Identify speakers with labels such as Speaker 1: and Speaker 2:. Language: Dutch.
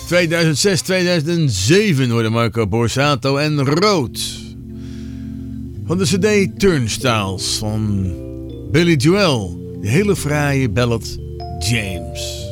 Speaker 1: 2006, 2007 hoorde Marco Borsato en Rood. Van de cd Turnstiles van Billy Joel. De hele fraaie ballad James.